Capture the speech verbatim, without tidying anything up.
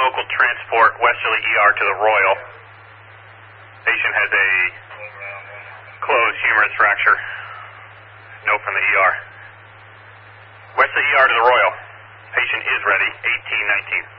local transport Westerly E R to the Royal. Patient has a closed humerus fracture. Note from the E R. Westerly E R to the Royal. Patient is ready, eighteen nineteen.